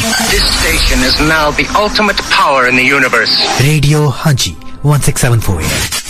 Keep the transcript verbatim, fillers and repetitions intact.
This station is now the ultimate power in the universe. Radio Haji one six seven four A M.